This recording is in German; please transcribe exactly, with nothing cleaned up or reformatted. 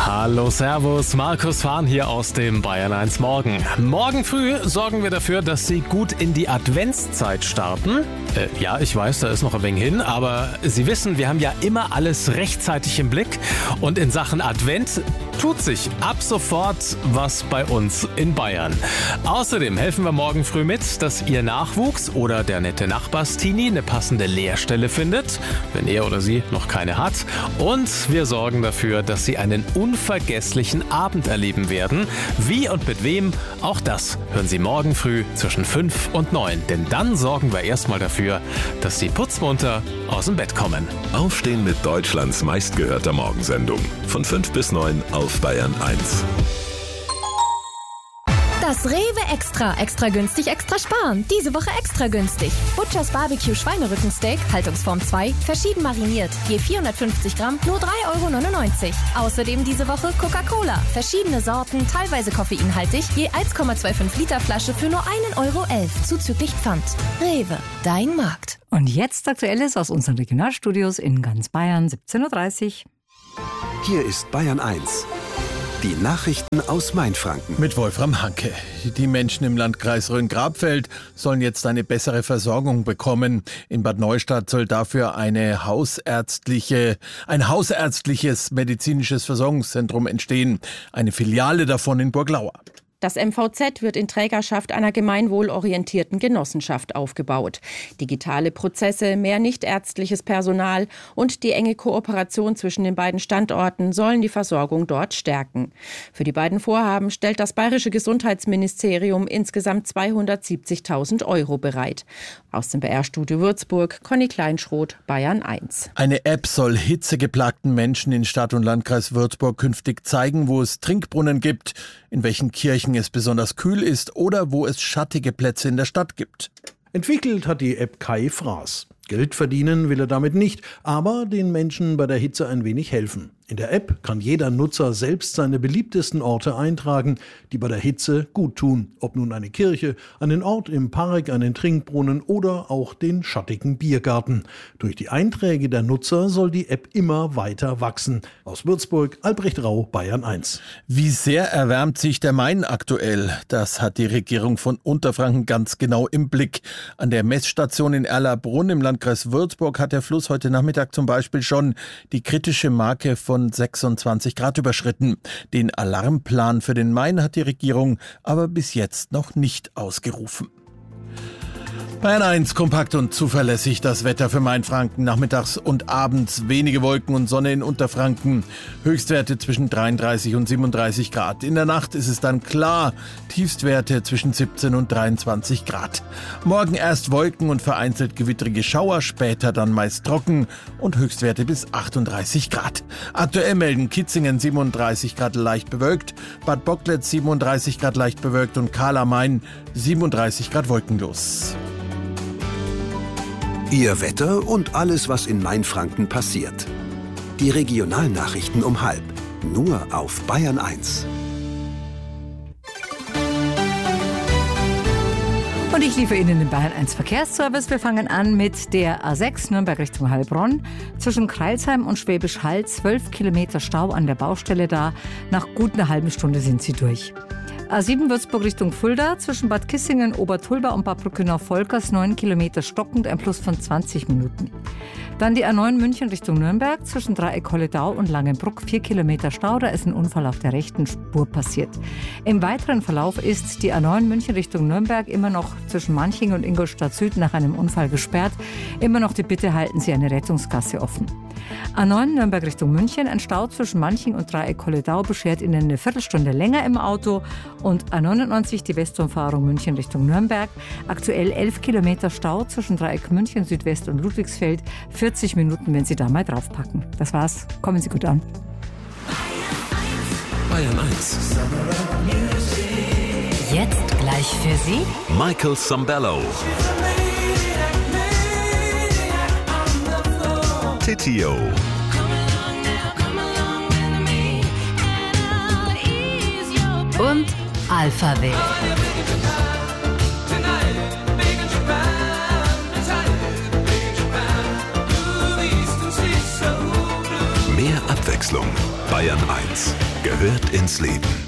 Hallo, servus, Markus Fahn hier aus dem Bayern eins Morgen. Morgen früh sorgen wir dafür, dass Sie gut in die Adventszeit starten. Äh, ja, ich weiß, da ist noch ein wenig hin, aber Sie wissen, wir haben ja immer alles rechtzeitig im Blick. Und in Sachen Advent tut sich ab sofort was bei uns in Bayern. Außerdem helfen wir morgen früh mit, dass Ihr Nachwuchs oder der nette Nachbarstini eine passende Lehrstelle findet, wenn er oder sie noch keine hat. Und wir sorgen dafür, dass Sie einen unvergesslichen Abend erleben werden. Wie und mit wem, auch das hören Sie morgen früh zwischen fünf und neun. Denn dann sorgen wir erstmal dafür, dass Sie putzmunter aus dem Bett kommen. Aufstehen mit Deutschlands meistgehörter Morgensendung. Von fünf bis neun auf Bayern eins. Das Rewe Extra. Extra günstig, extra sparen. Diese Woche extra günstig. Butchers Barbecue Schweinerückensteak, Haltungsform zwei, verschieden mariniert. Je vierhundertfünfzig Gramm, nur drei Euro neunundneunzig. Außerdem diese Woche Coca-Cola. Verschiedene Sorten, teilweise koffeinhaltig. Je eins Komma fünfundzwanzig Liter Flasche für nur ein Euro elf. Zuzüglich Pfand. Rewe, dein Markt. Und jetzt Aktuelles aus unseren Regionalstudios in ganz Bayern, siebzehn Uhr dreißig. Hier ist Bayern eins. Die Nachrichten aus Mainfranken. Mit Wolfram Hanke. Die Menschen im Landkreis Rhön-Grabfeld sollen jetzt eine bessere Versorgung bekommen. In Bad Neustadt soll dafür eine hausärztliche, ein hausärztliches medizinisches Versorgungszentrum entstehen. Eine Filiale davon in Burglauer. Das M V Z wird in Trägerschaft einer gemeinwohlorientierten Genossenschaft aufgebaut. Digitale Prozesse, mehr nichtärztliches Personal und die enge Kooperation zwischen den beiden Standorten sollen die Versorgung dort stärken. Für die beiden Vorhaben stellt das Bayerische Gesundheitsministerium insgesamt zweihundertsiebzigtausend Euro bereit. Aus dem B R-Studio Würzburg, Conny Kleinschroth, Bayern eins. Eine App soll hitzegeplagten Menschen in Stadt und Landkreis Würzburg künftig zeigen, wo es Trinkbrunnen gibt, in welchen Kirchen es besonders kühl ist oder wo es schattige Plätze in der Stadt gibt. Entwickelt hat die App Kai Fraß. Geld verdienen will er damit nicht, aber den Menschen bei der Hitze ein wenig helfen. In der App kann jeder Nutzer selbst seine beliebtesten Orte eintragen, die bei der Hitze gut tun. Ob nun eine Kirche, einen Ort im Park, einen Trinkbrunnen oder auch den schattigen Biergarten. Durch die Einträge der Nutzer soll die App immer weiter wachsen. Aus Würzburg, Albrecht Rau, Bayern eins. Wie sehr erwärmt sich der Main aktuell? Das hat die Regierung von Unterfranken ganz genau im Blick. An der Messstation in Erlabrunn im Landkreis Würzburg hat der Fluss heute Nachmittag zum Beispiel schon die kritische Marke von sechsundzwanzig Grad überschritten. Den Alarmplan für den Main hat die Regierung aber bis jetzt noch nicht ausgerufen. Bayern eins, kompakt und zuverlässig das Wetter für Mainfranken. Nachmittags und abends wenige Wolken und Sonne in Unterfranken. Höchstwerte zwischen dreiunddreißig und siebenunddreißig Grad. In der Nacht ist es dann klar. Tiefstwerte zwischen siebzehn und dreiundzwanzig Grad. Morgen erst Wolken und vereinzelt gewittrige Schauer, später dann meist trocken und Höchstwerte bis achtunddreißig Grad. Aktuell melden Kitzingen siebenunddreißig Grad leicht bewölkt, Bad Bocklitz siebenunddreißig Grad leicht bewölkt und Karl am Main siebenunddreißig Grad wolkenlos. Ihr Wetter und alles, was in Mainfranken passiert. Die Regionalnachrichten um halb. Nur auf Bayern eins. Und ich liefere Ihnen den Bayern eins Verkehrsservice. Wir fangen an mit der A sechs Nürnberg Richtung Heilbronn. Zwischen Crailsheim und Schwäbisch Hall zwölf Kilometer Stau an der Baustelle da. Nach gut einer halben Stunde sind Sie durch. A sieben Würzburg Richtung Fulda, zwischen Bad Kissingen, Obertulba und Bad Brückenau-Volkers neun Kilometer stockend, ein Plus von zwanzig Minuten. Dann die A neun München Richtung Nürnberg, zwischen Dreieck-Holledau und Langenbruck vier Kilometer Stau, da ist ein Unfall auf der rechten Spur passiert. Im weiteren Verlauf ist die A neun München Richtung Nürnberg immer noch zwischen Manching und Ingolstadt Süd nach einem Unfall gesperrt. Immer noch die Bitte, halten Sie eine Rettungsgasse offen. A neun Nürnberg Richtung München, ein Stau zwischen Manching und Dreieck-Holledau beschert Ihnen eine Viertelstunde länger im Auto. Und A neunundneunzig, die Westumfahrung München Richtung Nürnberg. Aktuell elf Kilometer Stau zwischen Dreieck München Südwest und Ludwigsfeld. vierzig Minuten, wenn Sie da mal draufpacken. Das war's. Kommen Sie gut an. Bayern eins. Jetzt gleich für Sie Michael Sambello. Titio. und Alphaville. Mehr Abwechslung Bayern eins gehört ins Leben.